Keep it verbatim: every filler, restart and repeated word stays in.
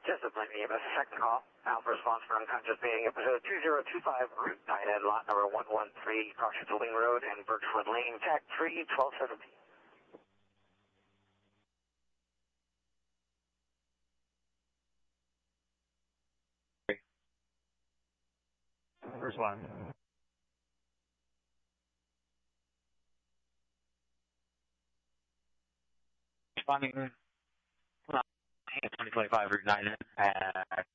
Discipline E M S, second call. Alpha response for unconscious being episode two zero two five, route nine at lot number one one three, Caution to Ling Road and Birchwood Lane, T A C three, twelve seventeen. First one. Responding twenty twenty-five Route nine at